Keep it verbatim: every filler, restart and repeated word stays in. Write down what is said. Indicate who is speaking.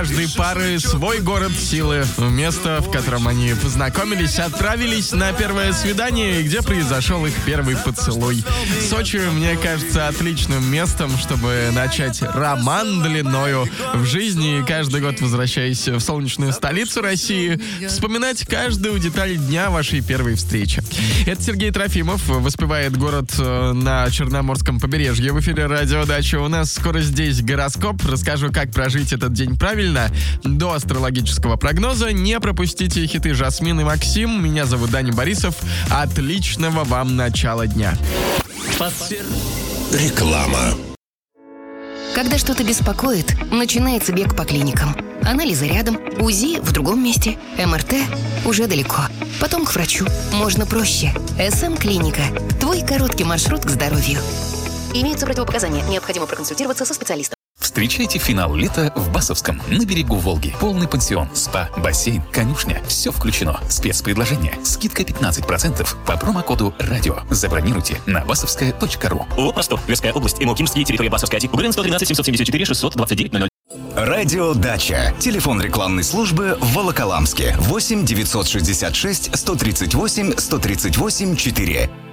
Speaker 1: Каждой пары свой город силы. Место, в котором они познакомились, отправились на первое свидание, где произошел их первый поцелуй. Сочи, мне кажется, отличным местом, чтобы начать роман длиною в жизни. Каждый год, возвращаясь в солнечную столицу России, вспоминать каждую деталь дня вашей первой встречи. Это Сергей Трофимов, воспевает город на Черноморском побережье. В эфире Радио Дача. У нас скоро здесь гороскоп. Расскажу, как прожить этот день правильно. До астрологического прогноза не пропустите хиты Жасмин и Максим. Меня зовут Даня Борисов. Отличного вам начала дня.
Speaker 2: Реклама.
Speaker 3: Когда что-то беспокоит, начинается бег по клиникам. Анализы рядом, УЗИ в другом месте, МРТ уже далеко. Потом к врачу. Можно проще. СМ-клиника. Твой короткий маршрут к здоровью. Имеются противопоказания. Необходимо проконсультироваться со специалистом.
Speaker 4: Встречайте финал лета в Басовском, на берегу Волги. Полный пансион, спа, бассейн, конюшня. Все включено. Спецпредложение. Скидка пятнадцать процентов по промокоду «Радио». Забронируйте на басовская точка ру.
Speaker 5: ООО «Простор». Тверская область. МО «Кимский». Территория Басовская. УГРН сто тринадцать семьсот семьдесят четыре шестьсот двадцать девять ноль ноль.
Speaker 2: Радио Дача. Телефон рекламной службы в Волоколамске. восемь девятьсот шестьдесят шесть сто тридцать восемь сто тридцать восемь четыре.